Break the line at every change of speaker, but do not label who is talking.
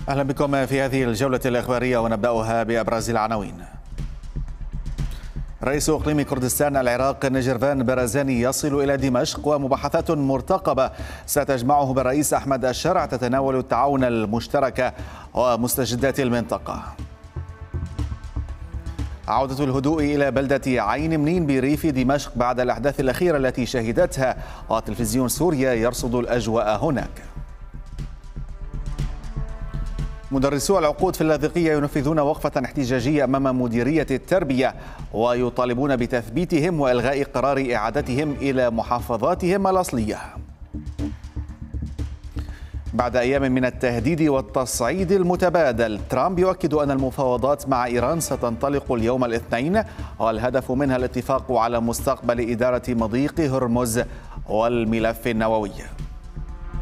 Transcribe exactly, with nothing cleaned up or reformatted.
أهلا بكم في هذه الجولة الإخبارية ونبدأها بأبرز العناوين. رئيس إقليم كردستان العراق نجرفان برزاني يصل إلى دمشق، ومباحثات مرتقبة ستجمعه بالرئيس أحمد الشرع تتناول التعاون المشترك ومستجدات المنطقة. عودة الهدوء إلى بلدة عين منين بريف دمشق بعد الأحداث الأخيرة التي شهدتها، وتلفزيون سوريا يرصد الأجواء هناك. مدرسو العقود في اللاذقية ينفذون وقفة احتجاجية أمام مديرية التربية ويطالبون بتثبيتهم وإلغاء قرار إعادتهم إلى محافظاتهم الأصلية. بعد أيام من التهديد والتصعيد المتبادل، ترامب يؤكد أن المفاوضات مع إيران ستنطلق اليوم الاثنين، والهدف منها الاتفاق على مستقبل إدارة مضيق هرمز والملف النووي.